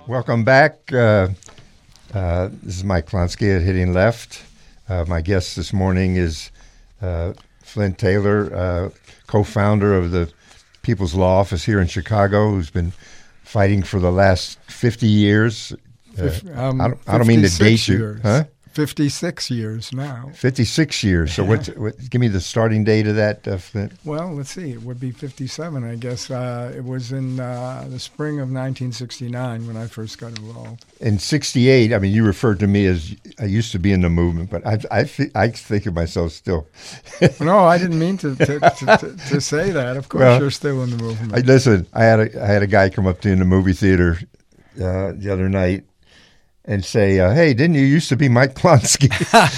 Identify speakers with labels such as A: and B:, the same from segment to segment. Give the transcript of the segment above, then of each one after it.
A: Welcome back. This is Mike Klonsky at Hitting Left. My guest this morning is Flint Taylor, co-founder of the People's Law Office here in Chicago, who's been fighting for the last 50 years. I don't mean to date you. Huh?
B: 56 years now.
A: 56 years. So what, give me the starting date of that, Flint.
B: Well, let's see. It would be 57, I guess. It was in the spring of 1969 when I first got involved.
A: In 68, I mean, you referred to me as I used to be in the movement, but I think of myself still.
B: No, I didn't mean to say that. Of course, you're still in the movement.
A: Listen, I had a guy come up to me in the movie theater the other night and say, hey, didn't you used to be Mike Klonsky?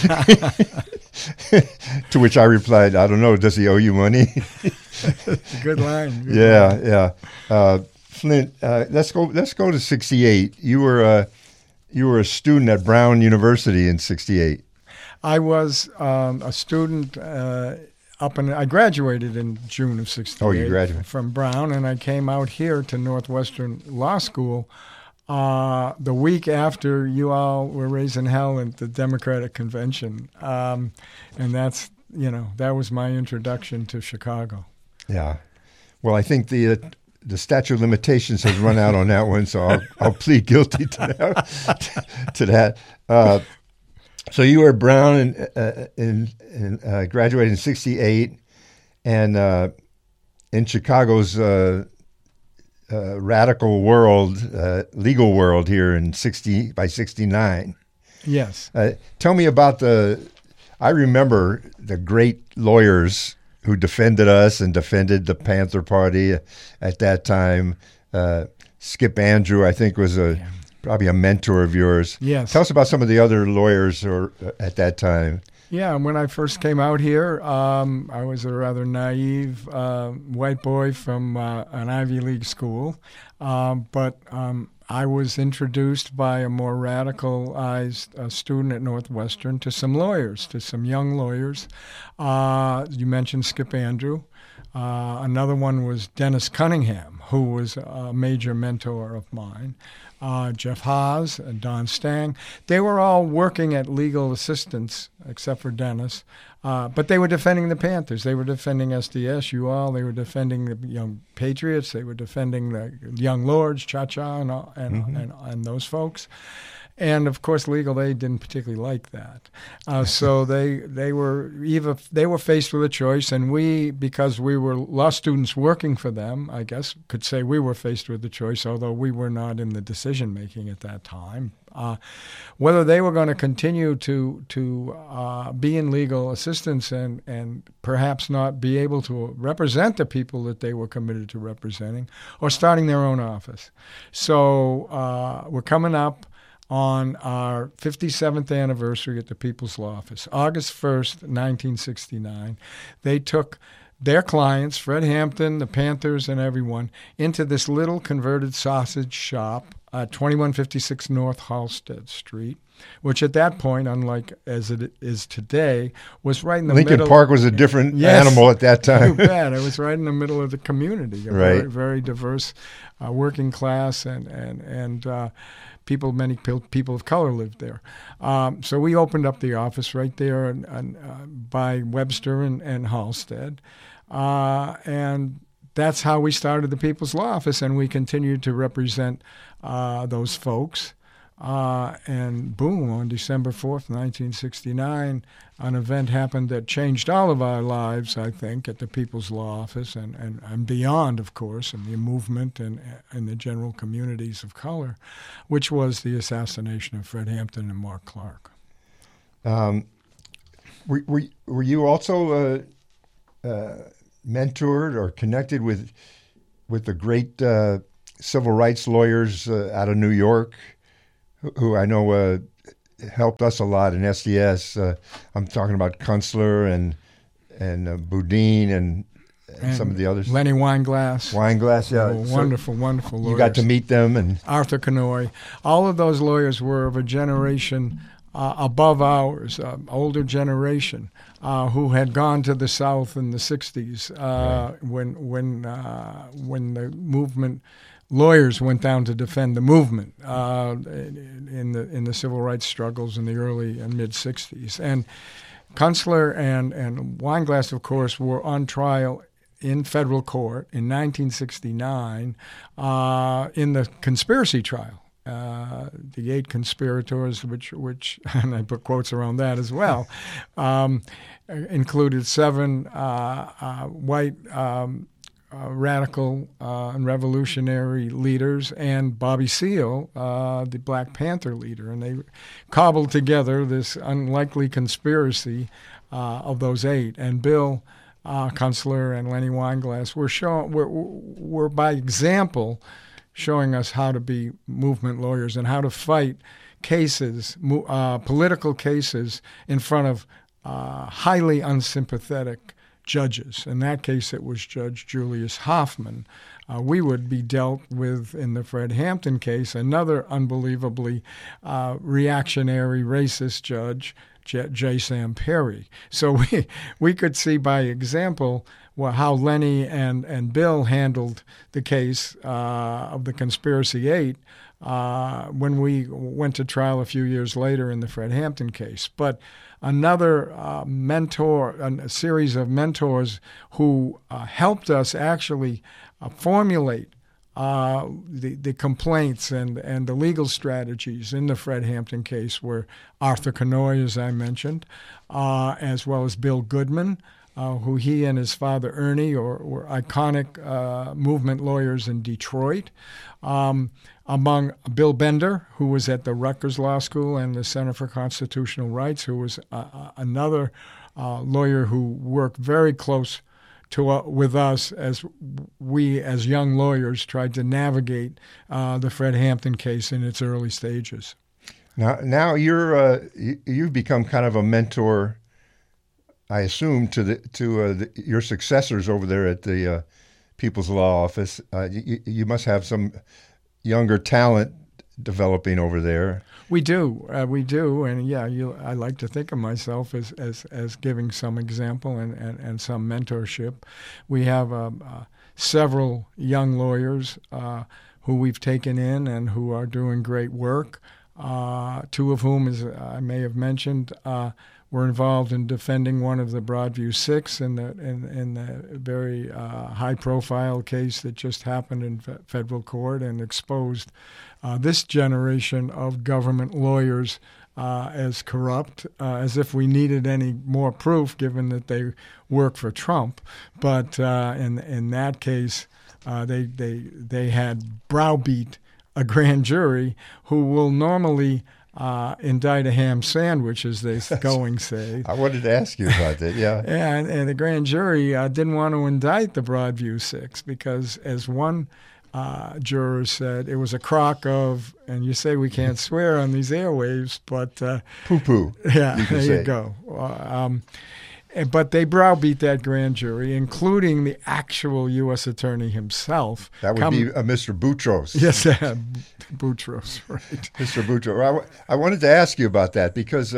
A: To which I replied, I don't know, does he owe you money?
B: Good line.
A: Yeah. Flint, let's go to 68. You were a student at Brown University in 68.
B: I was a student I graduated in June of 68.
A: Oh, you graduated.
B: From Brown, and I came out here to Northwestern Law School the week after you all were raising hell at the Democratic Convention. And that was my introduction to Chicago.
A: Yeah. Well, I think the statute of limitations has run out on that one, so I'll plead guilty to that. So you were at Brown and graduated in 68, and in Chicago's radical world, legal world here by 69.
B: Yes.
A: Tell me about I remember the great lawyers who defended us and defended the Panther Party at that time. Skip Andrew, I think, was probably a mentor of yours.
B: Yes.
A: Tell us about some of the other lawyers at that time.
B: Yeah, when I first came out here, I was a rather naive white boy from an Ivy League school, but I was introduced by a more radicalized student at Northwestern to some young lawyers. You mentioned Skip Andrew. Another one was Dennis Cunningham, who was a major mentor of mine. Jeff Haas and Don Stang. They were all working at legal assistance, except for Dennis. But they were defending the Panthers. They were defending SDS, you all. They were defending the Young Patriots. They were defending the Young Lords, Cha-Cha, and those folks. And of course, legal aid didn't particularly like that. So they were faced with a choice, and because we were law students working for them, I guess could say we were faced with the choice, although we were not in the decision making at that time. Whether they were going to continue to be in legal assistance and perhaps not be able to represent the people that they were committed to representing, or starting their own office. So we're coming up on our 57th anniversary at the People's Law Office, August 1st, 1969. They took their clients, Fred Hampton, the Panthers, and everyone, into this little converted sausage shop at 2156 North Halsted Street, which at that point, unlike as it is today, was right in the middle.
A: Lincoln Park was a different animal at that time.
B: You bet. It was right in the middle of the community, very, very diverse working class and many people of color lived there. So we opened up the office right there by Webster and Halsted. And that's how we started the People's Law Office, and we continued to represent those folks. And boom, on December 4th, 1969, an event happened that changed all of our lives, I think, at the People's Law Office and beyond, of course, and the movement and the general communities of color, which was the assassination of Fred Hampton and Mark Clark.
A: Were you also mentored or connected with the great civil rights lawyers out of New York, who I know helped us a lot in SDS? I'm talking about Kunstler and Boudin and some of the others.
B: Lenny Weinglass.
A: Yeah.
B: Wonderful lawyers.
A: You got to meet them. And
B: Arthur Kanoy. All of those lawyers were of a generation above ours, older generation, who had gone to the South in the 60s when the movement lawyers went down to defend the movement in the civil rights struggles in the early and mid '60s. And Kunstler and Weinglass, of course, were on trial in federal court in 1969 in the conspiracy trial. The 8 conspirators, which and I put quotes around that as well, included 7 white radical and revolutionary leaders and Bobby Seale, the Black Panther leader. And they cobbled together this unlikely conspiracy of those 8. And Bill Kunstler and Lenny Weinglass were by example showing us how to be movement lawyers and how to fight cases, political cases, in front of highly unsympathetic judges. In that case, it was Judge Julius Hoffman. We would be dealt with, in the Fred Hampton case, another unbelievably reactionary, racist judge, J. Sam Perry. So we could see by example how Lenny and Bill handled the case of the Conspiracy 8 when we went to trial a few years later in the Fred Hampton case. But another mentor, a series of mentors who helped us actually formulate the complaints and the legal strategies in the Fred Hampton case were Arthur Kanoy, as I mentioned, as well as Bill Goodman, who he and his father Ernie were iconic movement lawyers in Detroit, among Bill Bender, who was at the Rutgers Law School and the Center for Constitutional Rights, who was another lawyer who worked very close with us as we, as young lawyers, tried to navigate the Fred Hampton case in its early stages.
A: Now you've become kind of a mentor, I assume, to your successors over there at the People's Law Office. You must have some younger talent developing over there.
B: We do, and yeah, I like to think of myself as giving some example and some mentorship. We have several young lawyers who we've taken in and who are doing great work. 2 of whom, as I may have mentioned, were involved in defending one of the Broadview 6 in the very high-profile case that just happened in federal court and exposed this generation of government lawyers as corrupt, as if we needed any more proof, given that they work for Trump. But in that case, they had browbeat a grand jury who will normally indict a ham sandwich, as they going say.
A: I wanted to ask you about that, yeah.
B: And the grand jury didn't want to indict the Broadview 6 because, as one juror said, it was a crock of, and you say we can't swear on these airwaves, but
A: poo-poo.
B: Yeah, there you go. But they browbeat that grand jury, including the actual U.S. attorney himself.
A: That would be Mr. Boutros.
B: Yes, Boutros, right.
A: Mr. Boutros. I wanted to ask you about that because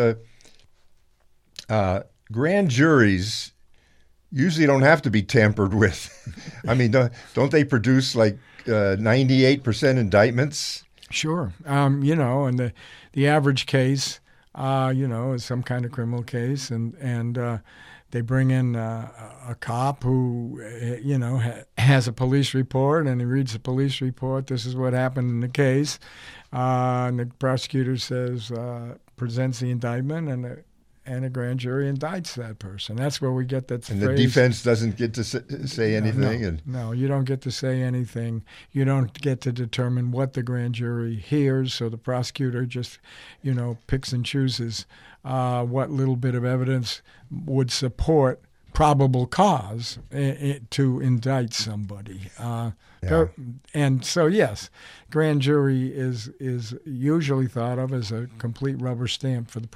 A: grand juries usually don't have to be tampered with. I mean, don't they produce like 98% indictments? Sure.
B: And the average case, is some kind of criminal case, and they bring in a cop who, has a police report, and he reads the police report. This is what happened in the case, and the prosecutor says, presents the indictment, and a grand jury indicts that person. That's where we get that
A: and
B: phrase.
A: The defense doesn't get to say anything?
B: No, you don't get to say anything. You don't get to determine what the grand jury hears, so the prosecutor just, picks and chooses what little bit of evidence would support probable cause to indict somebody. And so, yes, grand jury is usually thought of as a complete rubber stamp for the